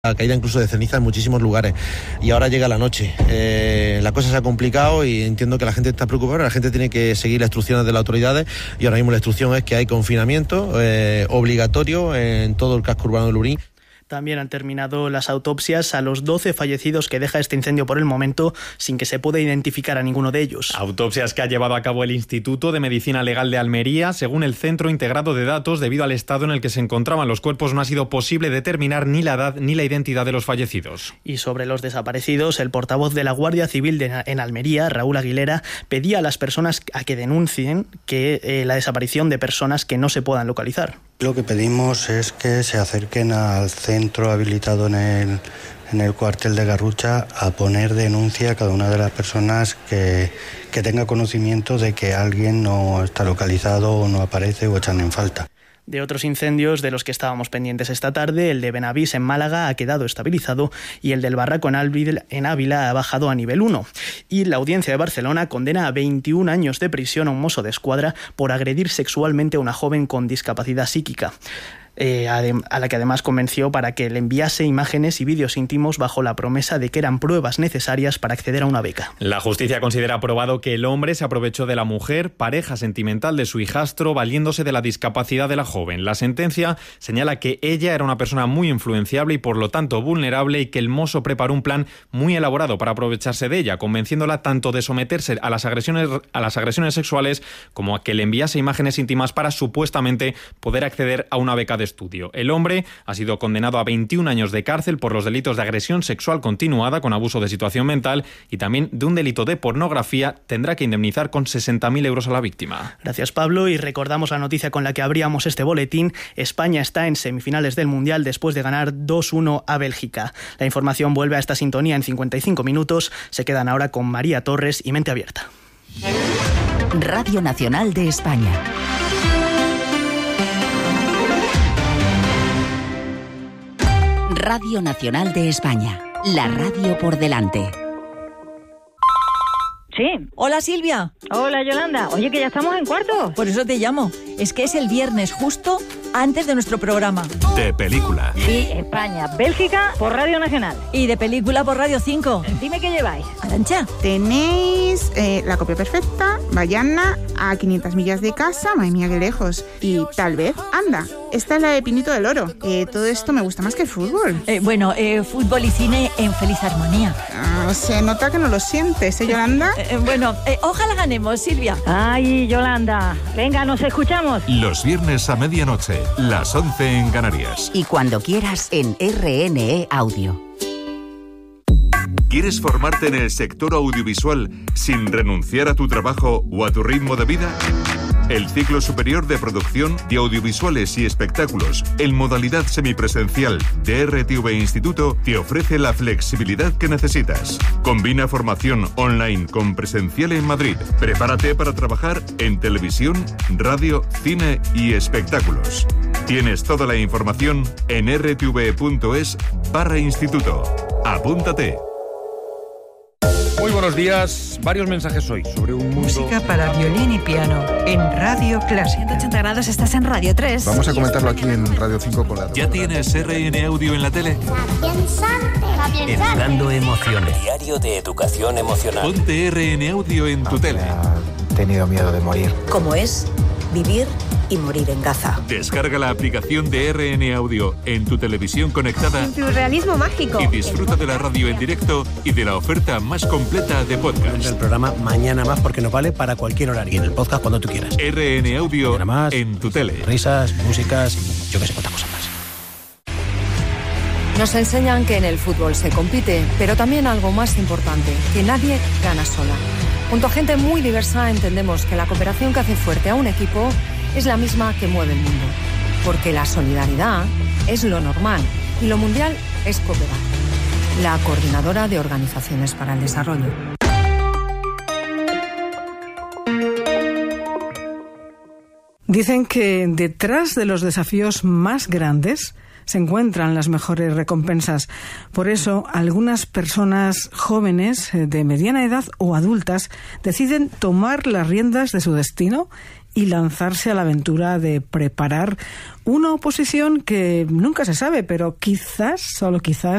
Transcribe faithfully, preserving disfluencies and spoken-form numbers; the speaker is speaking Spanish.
La caída incluso de ceniza en muchísimos lugares y ahora llega la noche. Eh, la cosa se ha complicado y entiendo que la gente está preocupada, la gente tiene que seguir las instrucciones de las autoridades y ahora mismo la instrucción es que hay confinamiento eh, obligatorio en todo el casco urbano de Lurín. También han terminado las autopsias a los doce fallecidos que deja este incendio por el momento, sin que se pueda identificar a ninguno de ellos. Autopsias que ha llevado a cabo el Instituto de Medicina Legal de Almería. Según el Centro Integrado de Datos, debido al estado en el que se encontraban los cuerpos, no ha sido posible determinar ni la edad ni la identidad de los fallecidos. Y sobre los desaparecidos, el portavoz de la Guardia Civil de, en Almería, Raúl Aguilera, pedía a las personas a que denuncien que eh, la desaparición de personas que no se puedan localizar. Lo que pedimos es que se acerquen al centro habilitado en el, en el cuartel de Garrucha a poner denuncia a cada una de las personas que, que tenga conocimiento de que alguien no está localizado o no aparece o echan en falta. De otros incendios de los que estábamos pendientes esta tarde, el de Benavís en Málaga ha quedado estabilizado y el del Barraco en Ávila ha bajado a nivel uno. Y la Audiencia de Barcelona condena a veintiún años de prisión a un mozo de escuadra por agredir sexualmente a una joven con discapacidad psíquica. Eh, a la que además convenció para que le enviase imágenes y vídeos íntimos bajo la promesa de que eran pruebas necesarias para acceder a una beca. La justicia considera probado que el hombre se aprovechó de la mujer, pareja sentimental de su hijastro, valiéndose de la discapacidad de la joven. La sentencia señala que ella era una persona muy influenciable y por lo tanto vulnerable y que el mozo preparó un plan muy elaborado para aprovecharse de ella, convenciéndola tanto de someterse a las agresiones, a las agresiones sexuales como a que le enviase imágenes íntimas para supuestamente poder acceder a una beca de estudio. El hombre ha sido condenado a veintiún años de cárcel por los delitos de agresión sexual continuada con abuso de situación mental y también de un delito de pornografía. Tendrá que indemnizar con sesenta mil euros a la víctima. Gracias, Pablo, y recordamos la noticia con la que abríamos este boletín. España está en semifinales del Mundial después de ganar dos uno a Bélgica. La información vuelve a esta sintonía en cincuenta y cinco minutos. Se quedan ahora con María Torres y Mente Abierta. Radio Nacional de España. Radio Nacional de España, la radio por delante. Sí. Hola, Silvia. Hola, Yolanda. Oye, que ya estamos en cuarto. Por eso te llamo. Es que es el viernes justo antes de nuestro programa. De película. Sí, España, Bélgica, por Radio Nacional. Y de película por Radio cinco. Dime qué lleváis. Arancha. Tenéis eh, La copia perfecta, Bayana, A quinientas millas de casa, madre mía, qué lejos. Y tal vez, anda, esta es la de Pinito del Oro. Eh, todo esto me gusta más que el fútbol. Eh, bueno, eh, fútbol y cine en feliz armonía. Ah, se nota que no lo sientes, ¿eh, Yolanda? Eh, bueno, eh, ojalá ganemos, Silvia. Ay, Yolanda. Venga, nos escuchamos. Los viernes a medianoche, las once en Canarias. Y cuando quieras en R N E Audio. ¿Quieres formarte en el sector audiovisual sin renunciar a tu trabajo o a tu ritmo de vida? El ciclo superior de producción de audiovisuales y espectáculos en modalidad semipresencial de R T V Instituto te ofrece la flexibilidad que necesitas. Combina formación online con presencial en Madrid. Prepárate para trabajar en televisión, radio, cine y espectáculos. Tienes toda la información en r t v punto es barra instituto. Apúntate. Muy buenos días. Varios mensajes hoy sobre un mundo... Música para violín y piano en Radio Clásica. ciento ochenta grados, estás en Radio tres. Vamos a comentarlo aquí en Radio cinco con la... ¿Ya tienes R N Audio en la tele? Educando emociones. Diario de educación emocional. Ponte R N Audio en tu tele. He tenido miedo de morir. ¿Cómo es vivir y morir en Gaza? Descarga la aplicación de R N Audio en tu televisión conectada. Surrealismo mágico. Y disfruta de la radio en directo y de la oferta más completa de podcast. El programa Mañana Más porque nos vale para cualquier horario. Y en el podcast cuando tú quieras. R N Audio más, en tu tele. Risas, músicas y yo que sé cuántas cosas más. Nos enseñan que en el fútbol se compite, pero también algo más importante, que nadie gana sola. Junto a gente muy diversa entendemos que la cooperación que hace fuerte a un equipo es la misma que mueve el mundo. Porque la solidaridad es lo normal y lo mundial es cooperar. La Coordinadora de Organizaciones para el Desarrollo. Dicen que detrás de los desafíos más grandes se encuentran las mejores recompensas. Por eso, algunas personas jóvenes de mediana edad o adultas deciden tomar las riendas de su destino y lanzarse a la aventura de preparar una oposición que nunca se sabe, pero quizás, solo quizás,